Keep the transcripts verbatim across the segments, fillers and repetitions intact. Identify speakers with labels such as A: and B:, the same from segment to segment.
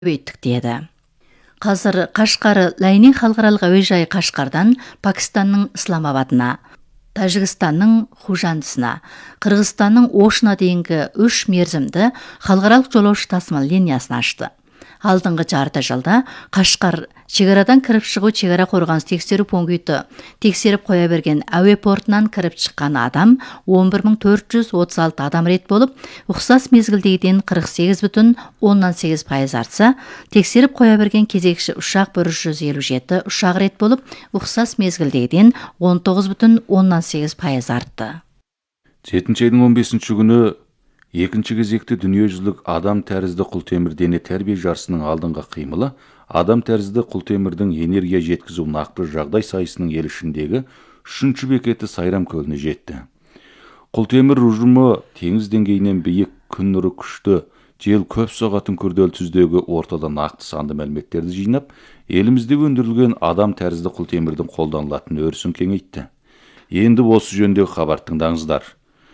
A: көбейттік деді. Қазір Қашқар Лайни халықаралық әуежайы Қашқардан Пакистанның Исламабадына, Тәжікстанның Хужандысына, Қырғызстанның Ошына дейінгі үш мерзімді халықаралық жолаушы тасымал линиясын ашты. Алдыңғы жарты жылда Қашқар шекарадан кіріп шығу шекара қорғаныс тексеру пункті тексеріп қоя берген әуе портынан кіріп шыққан адам он бір мың төрт жүз отыз алты адам рет болып, ұқсас мезгілдегіден қырық сегіз бүтін оннан сегіз пайыз артса, тексеріп қоя берген кезекші ұшақ бір жүз елу жеті ұшақ рет болып, ұқсас мезгілдегіден он тоғыз бүтін оннан сегіз пайыз артты.
B: жетінші айдың он бесінші күні екінші кезекте дүниежүзілік адам тәрізді құлтемір дене тәрбие жарысының алдыңғы қимылы адам тәрізді құлтемірдің энергия жеткізу нақты жағдай сайысының ел ішіндегі үшінші бекеті Сайрам көліне жетті. Құлтемір ұжымы теңіз деңгейінен биік, күн нұры күшті, жел көп соғатын күрделі түздегі ортада нақты санды мәліметтерді жинап, елімізде өндірілген адам тәрізді құлтемірдің қолданылатын өрісін кеңейтті. Енді осы жөндегі хабар тыңдаңыздар.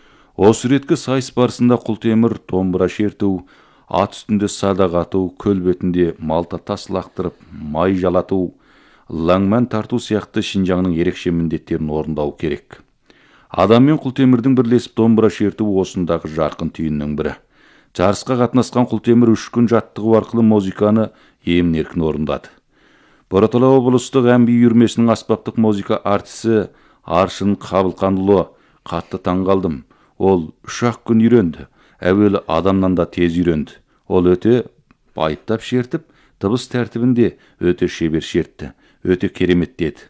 B: Осы реткі сайыс барысында құлтемір домбыра шерту, ат үстінде садақ ату, көл бетінде малта тас лақтырып, май жалату, лаңман тарту сияқты Шинжаңның ерекше міндеттерін орындау керек. Адам мен құлтемірдің бірлесіп домбыра шерту осындағы жарқын түйіннің бірі. Жарысқа қатынасқан құлтемір үш күн жаттығу арқылы музыканы емін-еркін орындады. Боратала облыстық ән-би үйірмесінің аспаптық музыка артисі Аршын Қабылқанұлы қатты таңғалдым. Ол үш-ақ күн үйренді. Әуелі адамнан да тез үйренді. Ол өте байыптап шертіп, дыбыс тәртібінде өте шебер шертті. Өте керемет деді.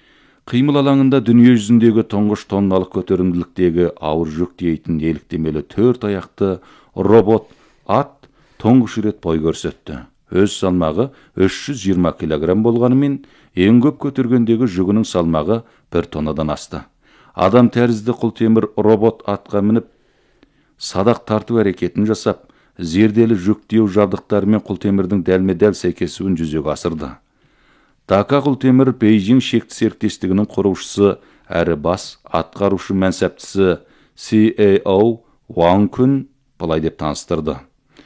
B: Қимыл алаңында дүние жүзіндегі тұңғыш тонналық көтерімділіктегі ауыр жүк дейтін еліктемелі төрт аяқты робот ат тұңғыш рет бой көрсетті. Өз салмағы үш жүз жиырма килограмм болғанымен, ең көп көтергендегі жүгінің салмағы бір тоннадан асты. Адам тәрізді құлтемір робот атқа мініп, садақ тарту әрекетін жасап, зерделі жүктеу жабдықтарымен құлтемірдің дәлме-дәл сәйкесуін жүзеге асырды. Дака құлтемір Бейжің шекті серіктестігінің құрушысы әрі бас атқарушы мәнсаптысы си эй о Уан Күн былай деп таныстырды.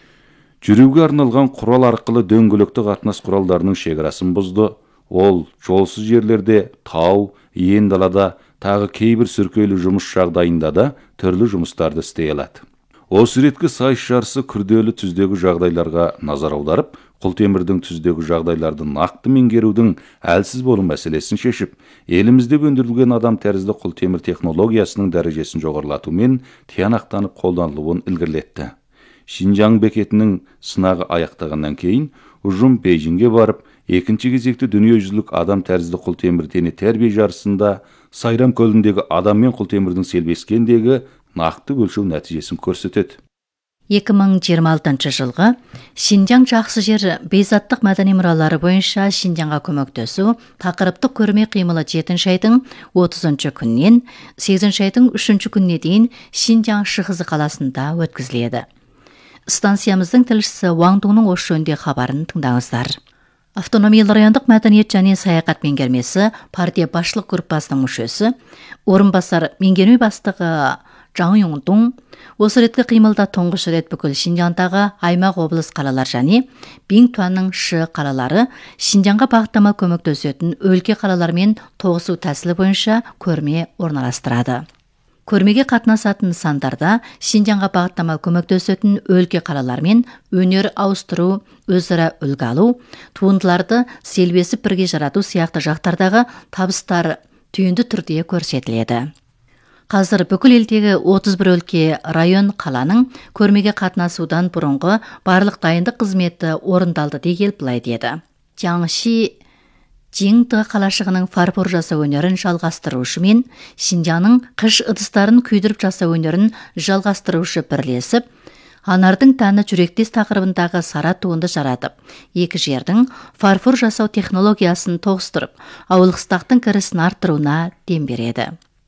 B: Жүруге арналған құрал арқылы дөңгелекті қатынас құралдарының шекарасын бұзды. Ол жолсыз жерлерде, тау, ен далада, тағы кейбір сүркелі жұмыс жағдайында да түрлі жұмыстарды істей алады. Осы реткі сайыс жарысы күрделі түздегі жағдайларға назар аударып, құлтемірдің түздегі жағдайларды нақты меңгерудің әлсіз болу мәселесін шешіп, елімізде өндірілген адам тәрізді құлтемір технологиясының дәрежесін жоғарылатумен тиянақтанып қолданылуын ілгерілетті. Шинжаң бекетінің сынағы аяқтағаннан кейін, ұжым Бейжіңге барып, екінші кезекті дүниежүзілік адам тәрізді құлтемір дене тәрбие жарысында Сайрам көліндегі адам мен құлтемірдің селбескендегі нақты өлшеу нәтижесін көрсетеді.
A: екі мың жиырма алтыншы жылғы Шинжаң жақсы жері бейзаттық мәдени мұралары бойынша Шинжаңға көмектесу тақырыптық көрме қимылы жетінші айдың отызыншы күннен сегізінші айдың үшінші күніне дейін Шинжаң Шығызы қаласында өткізіледі. Станциямыздың тілшісі Уаңдуңның осы жөнінде хабарын тыңдаңыздар. Автономиялы райондық мәдениет және саяхат меңгермесі партия басшылық группасының мүшесі, орынбасар меңгерме бастығы Жаң Юңдуң осы реткі қимылда тұңғыш рет бүкіл Шинжаңдағы аймақ облыс қалалар және Биңтуанның Шы қалалары Шинжаңға бағыттама көмектесетін өлке қалалармен тоғысу тәсілі бойынша көрме орналастырады. Көрмеге қатынасатын нысандарда Шинжаңға бағыттама көмектесетін өлке қалалармен өнер ауыстыру, өзара үлгі алу, туындыларды селбесіп бірге жарату сияқты жақтардағы табыстар түйінді түрде көрсетіледі. Қазір бүкіл елдегі отыз бір өлке, район, қаланың көрмеге қатынасудан бұрынғы барлық дайындық қызметі орындалды деген былай деді. Жаңши Жиңді қалашығының фарфор жасау өнерін жалғастырушы мен Шинжаңның қыш ыдыстарын күйдіріп жасау өнерін жалғастырушы бірлесіп, анардың тәні жүректес тақырыбындағы сара туынды жаратып, екі жердің фарфор жасау технологиясын тоғыстырып, ауылқыстақтың кірісін арттыруына дем береді.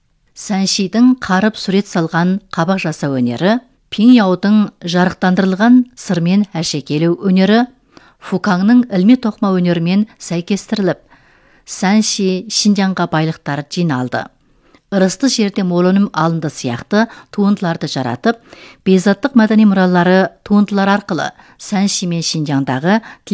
A: Сәншидің қарып сурет салған қабақ жасау өнері, Пиңяудың жарықтандырылған сырмен әшекелеу өнері, Фукаңның ілме тоқма өнерімен сәйкестіріліп, Сәнши Шинжаңға байлықтар жиналды. ырысты жерде мол өнім алынды сияқты туындыларды жаратып, бейзаттық мәдени мұралары туындылар арқылы Сәнши мен Шинжаңдағы